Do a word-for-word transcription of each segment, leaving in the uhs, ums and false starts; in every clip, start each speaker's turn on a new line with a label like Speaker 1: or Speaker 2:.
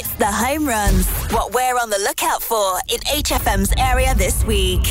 Speaker 1: It's the home runs. What we're on the lookout for in H F M's area this week.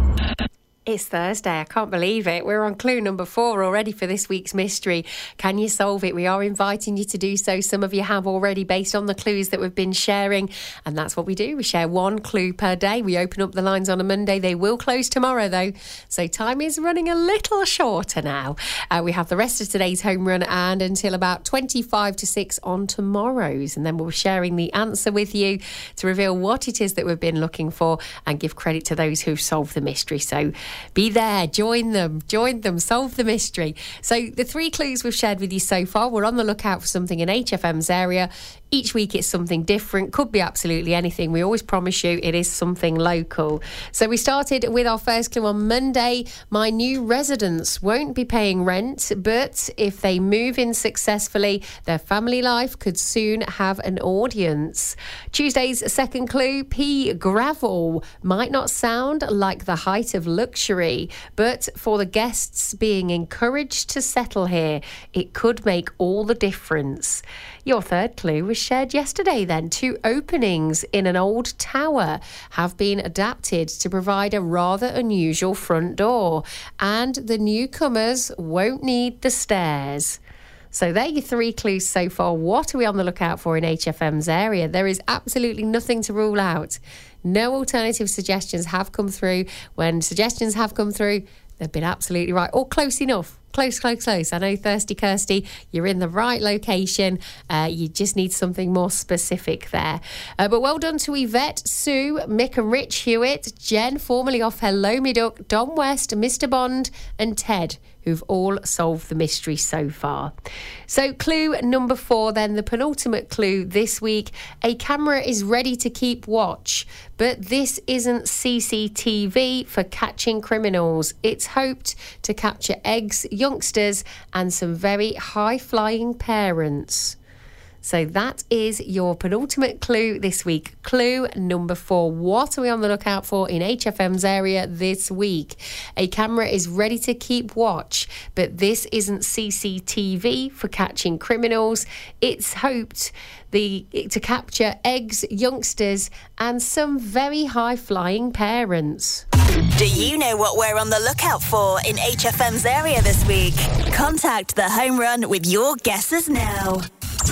Speaker 2: It's Thursday. I can't believe it. We're on clue number four already for this week's mystery. Can you solve it? We are inviting you to do so. Some of you have already based on the clues that we've been sharing. And that's what we do. We share one clue per day. We open up the lines on a Monday. They will close tomorrow, though. So time is running a little shorter now. Uh, we have the rest of today's home run and until about twenty-five to six on tomorrow's. And then we'll be sharing the answer with you to reveal what it is that we've been looking for and give credit to those who've solved the mystery. So be there, join them, join them, solve the mystery. So the three clues we've shared with you so far, we're on the lookout for something in H F M's area. Each week it's something different, could be absolutely anything. We always promise you it is something local. So we started with our first clue on Monday. My new residents won't be paying rent, but if they move in successfully, their family life could soon have an audience. Tuesday's second clue, pea gravel might not sound like the height of luxury, but for the guests being encouraged to settle here, it could make all the difference. Your third clue was shared yesterday then. Two openings in an old tower have been adapted to provide a rather unusual front door, and the newcomers won't need the stairs. So there are your three clues so far. What are we on the lookout for in H F M's area? There is absolutely nothing to rule out. No alternative suggestions have come through. When suggestions have come through, they've been absolutely right or close enough. Close, close, close. I know, Thirsty Kirsty, you're in the right location. Uh, you just need something more specific there. Uh, but well done to Yvette, Sue, Mick and Rich Hewitt, Jen, formerly off Hello Me Duck, Don West, Mister Bond and Ted, who've all solved the mystery so far. So clue number four then, the penultimate clue this week. A camera is ready to keep watch, but this isn't C C T V for catching criminals. It's hoped to capture eggs, youngsters and some very high-flying parents. So that is your penultimate clue this week. Clue number four. What are we on the lookout for in H F M's area this week? A camera is ready to keep watch, but this isn't C C T V for catching criminals. It's hoped the to capture eggs, youngsters and some very high-flying parents.
Speaker 1: Do you know what we're on the lookout for in H F M's area this week? Contact the home run with your guesses now.